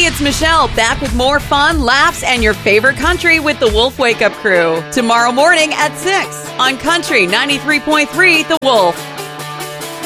it's Michelle, back with more fun, laughs, and your favorite country with the Wolf Wake Up Crew. Tomorrow morning at 6 on Country 93.3 The Wolf.